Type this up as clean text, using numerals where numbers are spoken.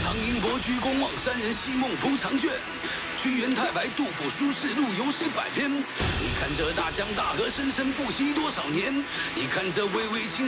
苍鹰伯居公望山人西梦铺长卷，屈原太白杜甫书士陆游诗百篇。你看这大江大河深深不息多少年，你看这巍巍青。